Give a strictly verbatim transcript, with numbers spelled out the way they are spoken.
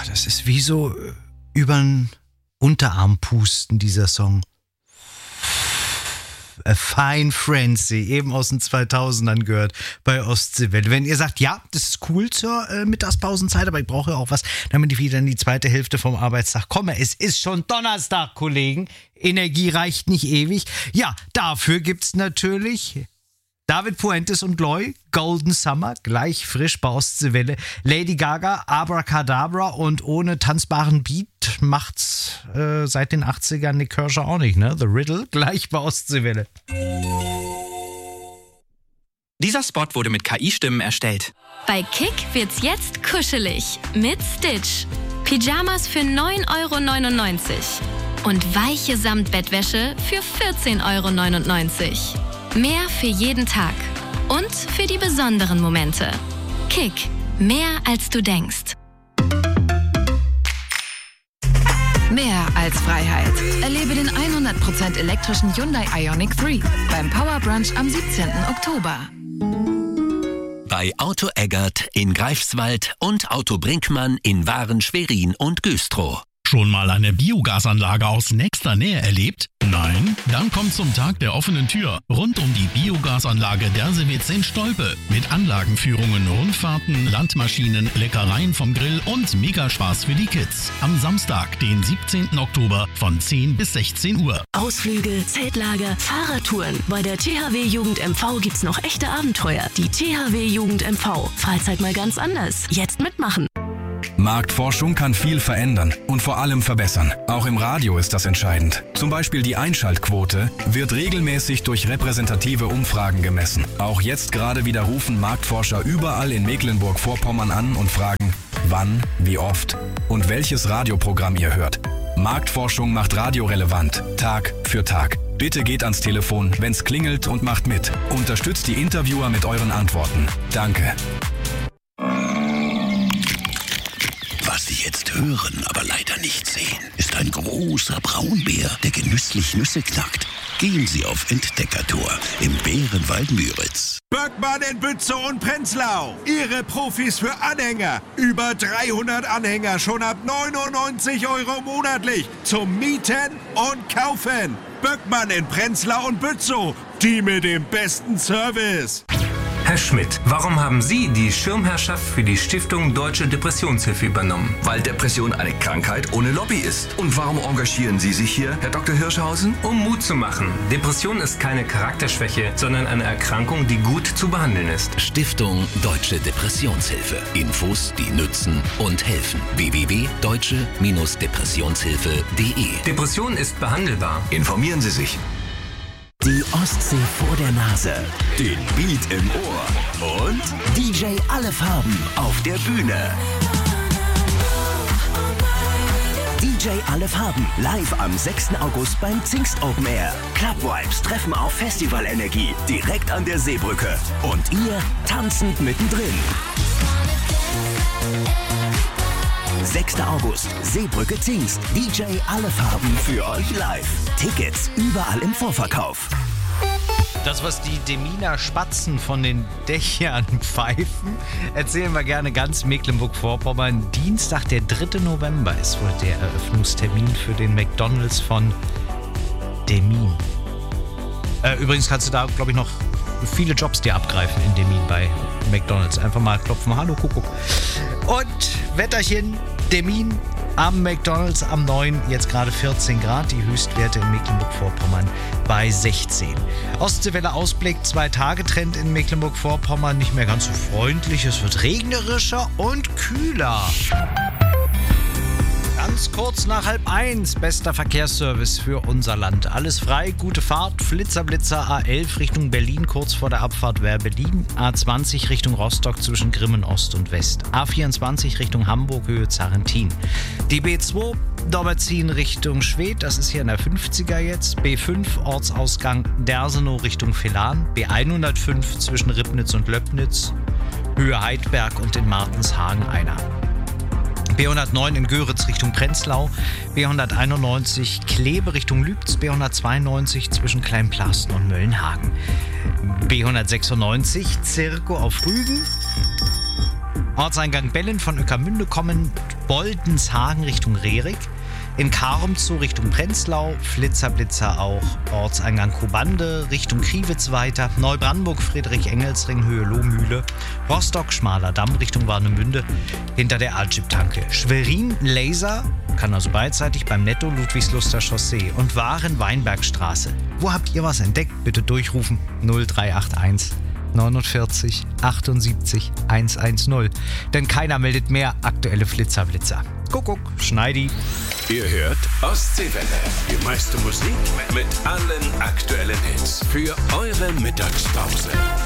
das ist wie so übern Unterarm pusten, dieser Song. A Fine Frenzy, eben aus den zweitausendern gehört bei Ostseewelle. Wenn ihr sagt, ja, das ist cool zur äh, Mittagspausenzeit, aber ich brauche ja auch was, damit ich wieder in die zweite Hälfte vom Arbeitstag komme. Es ist schon Donnerstag, Kollegen. Energie reicht nicht ewig. Ja, dafür gibt's natürlich David Puentes und Loy, Golden Summer, gleich frisch bei Ostseewelle. Lady Gaga, Abracadabra und ohne tanzbaren Beat macht's äh, seit den achtzigern Nick Kershaw auch nicht, ne? The Riddle, gleich bei Ostseewelle. Dieser Spot wurde mit K I-Stimmen erstellt. Bei Kick wird's jetzt kuschelig mit Stitch. Pyjamas für neun Euro neunundneunzig und weiche Samtbettwäsche für vierzehn Euro neunundneunzig. Mehr für jeden Tag und für die besonderen Momente. Kick, mehr als du denkst. Mehr als Freiheit. Erlebe den hundert Prozent elektrischen Hyundai Ioniq drei beim Power Brunch am siebzehnten Oktober. Bei Auto Eggert in Greifswald und Auto Brinkmann in Waren, Schwerin und Güstrow. Schon mal eine Biogasanlage aus nächster Nähe erlebt? Nein? Dann kommt zum Tag der offenen Tür rund um die Biogasanlage Dersewitz in Stolpe. Mit Anlagenführungen, Rundfahrten, Landmaschinen, Leckereien vom Grill und Megaspaß für die Kids. Am Samstag, den siebzehnten Oktober von zehn bis sechzehn Uhr. Ausflüge, Zeltlager, Fahrradtouren. Bei der T H W Jugend M V gibt's noch echte Abenteuer. Die T H W Jugend M V. Freizeit mal ganz anders. Jetzt mitmachen. Marktforschung kann viel verändern und vor allem verbessern. Auch im Radio ist das entscheidend. Zum Beispiel die Einschaltquote wird regelmäßig durch repräsentative Umfragen gemessen. Auch jetzt gerade wieder rufen Marktforscher überall in Mecklenburg-Vorpommern an und fragen, wann, wie oft und welches Radioprogramm ihr hört. Marktforschung macht Radio relevant, Tag für Tag. Bitte geht ans Telefon, wenn's klingelt, und macht mit. Unterstützt die Interviewer mit euren Antworten. Danke. Was Sie jetzt hören, aber leider nicht sehen, ist ein großer Braunbär, der genüsslich Nüsse knackt. Gehen Sie auf Entdeckertour im Bärenwald Müritz. Böckmann in Bützow und Prenzlau. Ihre Profis für Anhänger. Über dreihundert Anhänger schon ab neunundneunzig Euro monatlich. Zum Mieten und Kaufen. Böckmann in Prenzlau und Bützow. Die mit dem besten Service. Herr Schmidt, warum haben Sie die Schirmherrschaft für die Stiftung Deutsche Depressionshilfe übernommen? Weil Depression eine Krankheit ohne Lobby ist. Und warum engagieren Sie sich hier, Herr Doktor Hirschhausen? Um Mut zu machen. Depression ist keine Charakterschwäche, sondern eine Erkrankung, die gut zu behandeln ist. Stiftung Deutsche Depressionshilfe. Infos, die nützen und helfen. w w w punkt deutsche Depressionshilfe punkt d e. Depression ist behandelbar. Informieren Sie sich. Die Ostsee vor der Nase, den Beat im Ohr und D J Alle Farben auf der Bühne. D J Alle Farben live am sechsten August beim Zingst Open Air. Club Vibes treffen auf Festivalenergie direkt an der Seebrücke. Und ihr tanzend mittendrin. sechster August, Seebrücke Zingst. D J Alle Farben für euch live. Tickets überall im Vorverkauf. Das, was die Deminer Spatzen von den Dächern pfeifen, erzählen wir gerne ganz Mecklenburg-Vorpommern. Dienstag, der dritte November, ist wohl der Eröffnungstermin für den McDonald's von Demmin. Äh, übrigens kannst du da, glaube ich, noch viele Jobs dir abgreifen in Demmin bei McDonald's. Einfach mal klopfen, hallo Kuckuck. Und Wetterchen, Demmin am McDonald's am neun, jetzt gerade vierzehn Grad, die Höchstwerte in Mecklenburg-Vorpommern bei sechzehn. Ostseewelle Ausblick, zwei Tage Trend in Mecklenburg-Vorpommern, nicht mehr ganz so freundlich, es wird regnerischer und kühler. Ganz kurz nach halb eins, bester Verkehrsservice für unser Land. Alles frei, gute Fahrt, Flitzer-Blitzer A elf Richtung Berlin, kurz vor der Abfahrt Wehr-Berlin. A zwanzig Richtung Rostock zwischen Grimmen Ost und West. A vierundzwanzig Richtung Hamburg, Höhe Zarentin. Die B zwei, Dobberzin Richtung Schwedt, das ist hier in der fünfziger jetzt. B fünf, Ortsausgang Dersenow Richtung Velan. B hundertfünf zwischen Ribnitz und Löbnitz, Höhe Heidberg und in Martenshagen einer. B hundertneun in Göritz Richtung Prenzlau, B hunderteinundneunzig Kleve Richtung Lübz, B hundertzweiundneunzig zwischen Kleinplasten und Möllenhagen, B hundertsechsundneunzig Zirko auf Rügen, Ortseingang Bellen von Ueckermünde kommen Boldenshagen Richtung Rerik. In Karum zu Richtung Prenzlau, Flitzer, Blitzer auch, Ortseingang Kobande, Richtung Kriwitz weiter, Neubrandenburg, Friedrich-Engels-Ring, Höhe Lohmühle, Rostock, Schmaler Damm, Richtung Warnemünde, hinter der Altschip-Tanke. Schwerin, Laser, kann also beidseitig beim Netto Ludwigsluster Chaussee und Waren, Weinbergstraße. Wo habt ihr was entdeckt? Bitte durchrufen null drei acht eins neunundvierzig achtundsiebzig hundertzehn. Denn keiner meldet mehr aktuelle Flitzer-Blitzer. Kuckuck, Schneidi. Ihr hört Ostseewelle. Die meiste Musik mit allen aktuellen Hits für eure Mittagspause.